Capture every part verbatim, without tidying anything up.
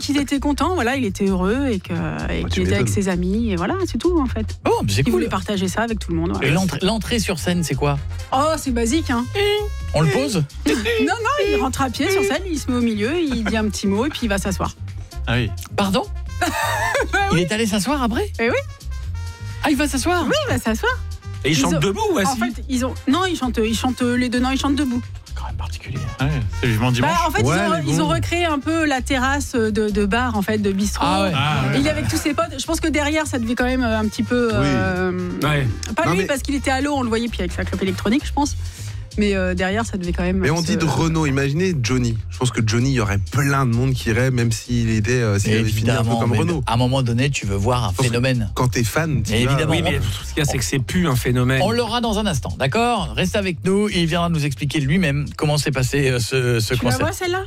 qu'il était content, voilà, il était heureux et que et Ouais, qu'il était avec ses amis et voilà, c'est tout en fait. Oh, c'est Il cool. voulait partager ça avec tout le monde. Voilà. Et l'entrée, l'entrée sur scène, c'est quoi? Oh, c'est basique hein. On le pose? Non non, il rentre à pied sur scène, il se met au milieu, il dit un petit mot et puis il va s'asseoir. Ah oui. Pardon? Bah Il est allé s'asseoir après? Eh oui. Ah, il va s'asseoir? Oui, il va s'asseoir. Et ils, ils chantent ont... debout ou assis? En fait, ils ont non, ils chantent ils chantent les deux non, ils chantent debout. Quand même particulier. Ouais, c'est vivement dimanche. Bah, en fait, Ouais, ils, ont, mais ils bon. ont recréé un peu la terrasse de, de bar, en fait, de bistrot. Ah ouais. Ah, ouais. Il est avec tous ses potes. Je pense que derrière, ça devait quand même un petit peu... euh, Ouais. Pas Non, lui, mais- parce qu'il était à l'eau, on le voyait, puis avec sa clope électronique, je pense. Mais euh, derrière, ça devait quand même... Mais on se- dit de Renaud, imaginez Johnny. Je pense que Johnny, il y aurait plein de monde qui irait, même s'il était, euh, s'il avait fini un peu Évidemment, comme mais Renaud. à un moment donné, tu veux voir un Pense que- phénomène. Quand t'es fan, tu Mais vas- évidemment. Oui, mais ce qu'il y a, c'est que c'est plus un phénomène. On l'aura dans un instant, d'accord? Reste avec nous, il viendra nous expliquer lui-même comment s'est passé euh, ce, ce Tu la concert. vois, celle-là?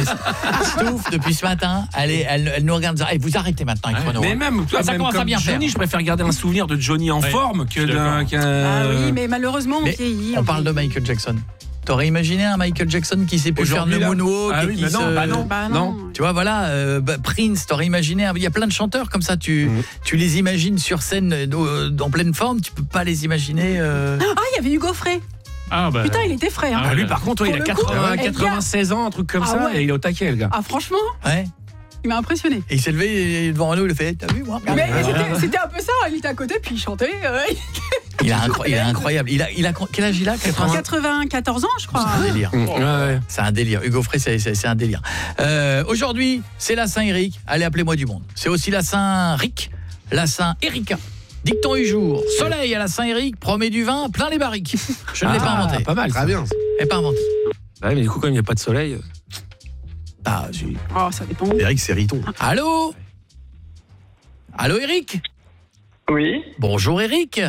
Stouff, depuis ce matin, elle, est, elle, elle nous regarde. Hey, vous arrêtez maintenant avec Ouais, Renaud. Mais même, toi, Ah, ça même commence à comme bien faire. Johnny, je préfère garder un souvenir de Johnny en Ouais, forme que je suis d'un. d'accord. qu'un- Ah oui, mais malheureusement, on Mais vieillit. on parle de vieillit. Michael Jackson. T'aurais imaginé un Michael Jackson qui sait plus faire de Aujourd'hui, là moonwalk Ah et oui, qui bah non, se- bah non. Bah non. Tu vois, voilà, euh, bah, Prince, t'aurais imaginé, il y a plein de chanteurs comme ça, tu, Mhm. tu les imagines sur scène euh, en pleine forme, tu peux pas les imaginer. euh, Ah, il y avait Hugo Frey. Ah bah. Putain, il était frais. Hein. Ah, Ah, lui, par contre, ouais, il a Pour le coup, quatre-vingts, eh, quatre-vingt-seize ans, un truc comme Ah ça, ouais. et il est au taquet, le gars. Ah, franchement, Ouais. il m'a impressionné. Et il s'est levé devant Renaud, il a fait, t'as vu moi? Mais c'était- c'était un peu ça, il était à côté, puis il chantait. euh, Il, a incro- il est incroyable. Il a, il a, quel âge il a? quatre-vingts. quatre-vingt-quatorze ans, je crois. C'est un délire. Ouais, ouais. C'est un délire. Hugo Frey, c'est, c'est, c'est un délire. Euh, aujourd'hui, c'est la Saint-Éric. Allez, appelez-moi du monde. C'est aussi la Saint-Ric, la Saint-Erika. Dicton du jour. Soleil à la Saint-Éric, promet du vin, plein les barriques. Je ne l'ai pas Ah, inventé. Pas mal. ça. Très bien. Je l'ai pas inventé. Ouais, mais du coup, comme il n'y a pas de soleil. Ah, j'ai- Oh, ça dépend. Eric, c'est Riton. Allô? Allô, Eric? Oui, Bonjour, Eric.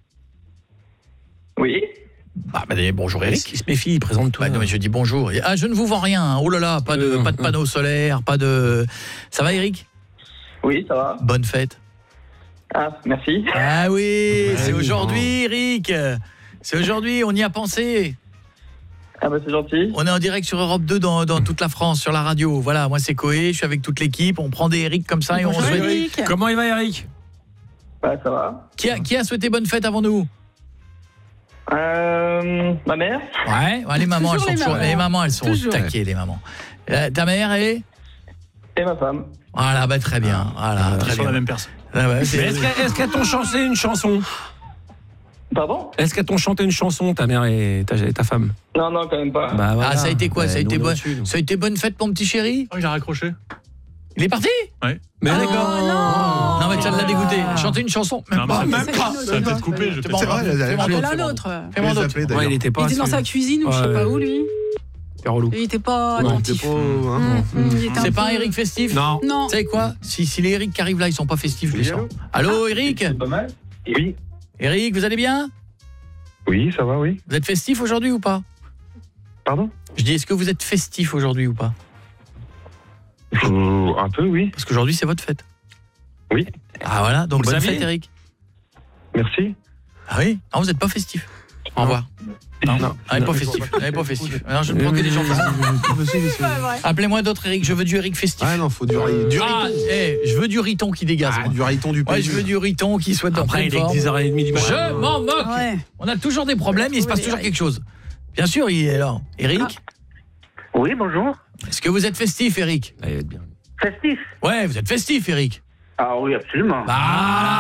oui. Ah, bah, bonjour, Eric. Il se méfie, il présente tout. Bah, non, mais je dis bonjour. Ah, je ne vous vends rien. hein. Oh là là, pas de, Euh, pas de panneaux solaires, pas de... Ça va, Eric? Oui, ça va. Bonne fête. Ah, merci. Ah oui, c'est oui, aujourd'hui, Eric. C'est aujourd'hui, on y a pensé. Ah bah c'est gentil. On est en direct sur Europe deux dans, dans toute la France, sur la radio. Voilà, moi c'est Coé, je suis avec toute l'équipe. On prend des Eric comme ça et on Bonjour, souhaite... Eric. Comment il va, Eric? Ouais, ça va. Qui a, qui a souhaité bonne fête avant nous? Euh, ma mère. Ouais, ouais, les mamans, elles Toujours sont les toujours... mamans. Les mamans, elles sont Toujours. au taquet, les mamans. Euh, ta mère, elle est... Et ma femme. Voilà, bah très bien. Voilà, très Sur la bien. même personne. Ah ouais, Mais c'est- est-ce qu'elles est-ce qu'elles t'ont chanté une chanson? Pardon? Est-ce qu'elles t'ont chanté une chanson, ta mère et ta, et ta femme? Non, non, quand même pas. Bah, voilà. Ah, ça a été quoi? Ouais, Ça a été nous, on est bonne... au-dessus, nous. Ça a été bonne fête, mon petit chéri? Oh, il a raccroché. Il est parti? Ouais. Mais Ah, non. d'accord. non. Non, mais ça l'a dégoûté. Ah. Chanter une chanson. Même Non, pas. mais même ça- pas. Ça va peut-être couper. Je C'est vais bon, C'est vrai, elle a- fais-moi elle a- d'autres, Appelle un fais-moi autre. d'autres. Je Fais-moi les d'autres. appelais, Ouais, d'ailleurs. il était pas. Il était dans sa cuisine ou je sais Ouais. pas où, lui. C'est relou. Il était pas Ouais, attentif. t'es pas, hein. Hum, hum, il était un C'est pas peu- un Eric festif? Non. Non. Tu sais quoi? Si, si les Eric qui arrivent là, ils sont pas festifs, je les Oui, sens. Allô, Eric? C'est pas mal. Oui, Eric, vous allez bien? oui, ça va, oui. Vous êtes festif aujourd'hui ou pas? Pardon? Je dis, est-ce que vous êtes festif aujourd'hui ou pas? Euh, un peu, oui. Parce qu'aujourd'hui, c'est votre fête. Oui. Ah voilà, donc Vous le bonne saviez fête, Eric. Merci. Ah oui? Non, vous n'êtes pas festif. Au revoir. Non. Ah, il n'est pas festif. Il n'est pas festif. Alors, je ne prends que des gens festifs. C'est pas vrai. Appelez-moi d'autres Eric, je veux du Eric festif. Ah non, faut du, ri- du Ah, riton. eh, je veux du riton qui dégaze. Ah, moi. du riton du Ouais, pays. je veux du riton qui soit dans Après, pleine il est forme. dix heures trente du matin. Je m'en moque. Ouais. On a toujours des problèmes, il se passe Oui, toujours oui. quelque chose. Bien sûr, il est là. Eric, Oui, bonjour. est-ce que vous êtes festif, Eric? Ah, il va être bien. Festif. Ouais, vous êtes festif, Eric. Ah oui, absolument. Bah,